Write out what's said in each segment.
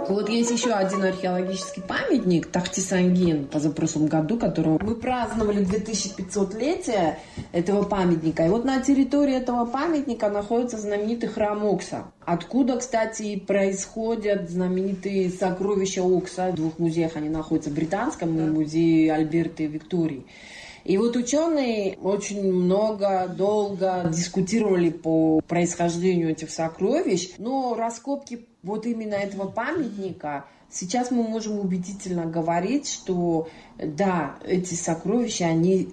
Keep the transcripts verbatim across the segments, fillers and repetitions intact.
Вот есть еще один археологический памятник, Тахтисангин, позапрошлом году, которого мы праздновали две тысячи пятисотлетие этого памятника. И вот на территории этого памятника находится знаменитый храм Окса. Откуда, кстати, происходят знаменитые сокровища Окса. В двух музеях они находятся, в Британском и музее Альберта и Виктории. И вот ученые очень много, долго дискутировали по происхождению этих сокровищ, но раскопки вот именно этого памятника, сейчас мы можем убедительно говорить, что да, эти сокровища, они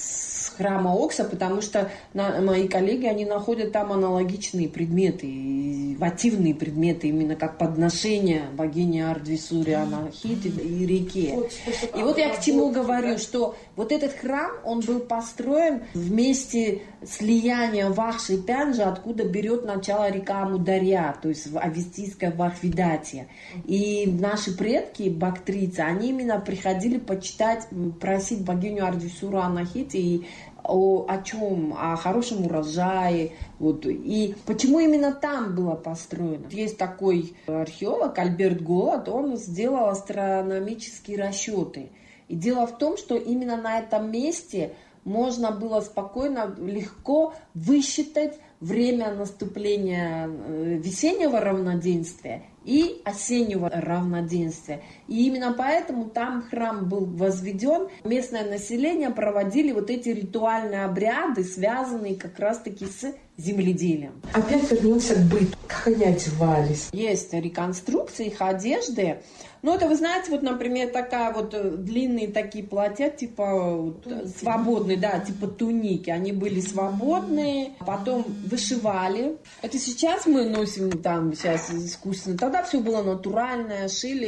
с храма Окса, потому что на, мои коллеги, они находят там аналогичные предметы, вативные предметы, именно как подношение богини Ардвисури Анахит и реке. И вот я к чему говорю, что вот этот храм, он был построен вместе слияния Вахши и Пянджа, откуда берет начало река Амударья, то есть авестийская Вахвидатия. И наши предки, бактрийцы, они именно приходили почитать, просить богиню Ардвисуру Анахит и о, о чем? О хорошем урожае. Вот. И почему именно там было построено? Есть такой археолог Альберт Голод, он сделал астрономические расчеты. И дело в том, что именно на этом месте можно было спокойно, легко высчитать время наступления весеннего равноденствия и осеннего равноденствия. И именно поэтому там храм был возведен. Местное население проводили вот эти ритуальные обряды, связанные как раз-таки с земледелием. Опять вернемся к быту. Как они одевались? Есть реконструкции их одежды. Ну, это, вы знаете, вот, например, такая вот длинные такие платья, типа вот, свободные, да, типа туники. Они были свободные, потом вышивали. Это сейчас мы носим там сейчас искусственно. Тогда все было натуральное,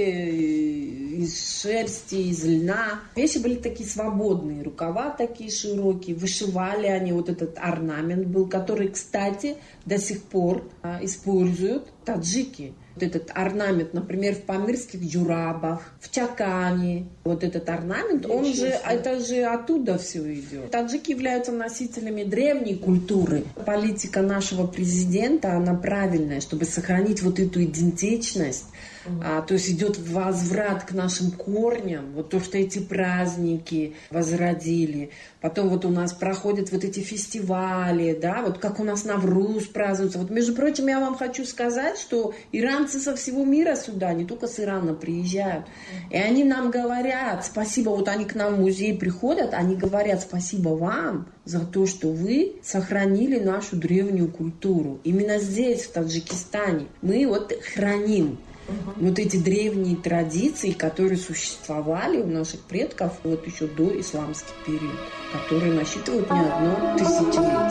шили из шерсти, из льна. Вещи были такие свободные, рукава такие широкие, вышивали они, вот этот орнамент был, который, кстати, до сих пор а, используют таджики. Вот этот орнамент, например, в памирских джурабах, в чакане, вот этот орнамент, он же, это же оттуда все идет. Таджики являются носителями древней культуры. Политика нашего президента, она правильная, чтобы сохранить вот эту идентичность. Угу. А, то есть идет возврат к нашим корням, вот то, что эти праздники возродили. Потом вот у нас проходят вот эти фестивали, да, вот как у нас Навруз празднуется. Вот, между прочим, я вам хочу сказать, что иранцы со всего мира сюда, не только с Ирана приезжают. И они нам говорят спасибо, вот они к нам в музей приходят, они говорят спасибо вам за то, что вы сохранили нашу древнюю культуру. Именно здесь, в Таджикистане, мы вот храним Uh-huh. вот эти древние традиции, которые существовали у наших предков вот еще до исламский период, которые насчитывают не одно тысячелетие.